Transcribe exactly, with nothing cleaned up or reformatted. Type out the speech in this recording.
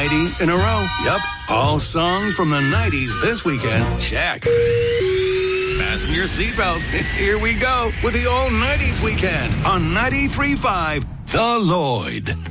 ninety in a row. Yep. All songs from the nineties this weekend. Check. Fasten your seatbelt. Here we go with the all nineties weekend on ninety-three point five The Lloyd.